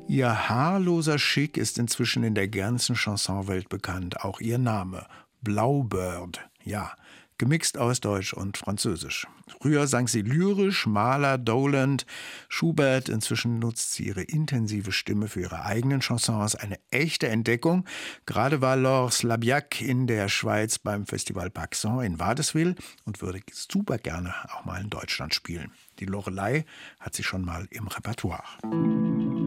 Ihr haarloser Schick ist inzwischen in der ganzen Chansonwelt bekannt, auch ihr Name. Blaubird, ja, gemixt aus Deutsch und Französisch. Früher sang sie lyrisch, Mahler, Doland, Schubert. Inzwischen nutzt sie ihre intensive Stimme für ihre eigenen Chansons. Eine echte Entdeckung. Gerade war Laure Slabiak in der Schweiz beim Festival Paxson in Wadeswil und würde super gerne auch mal in Deutschland spielen. Die Loreley hat sie schon mal im Repertoire.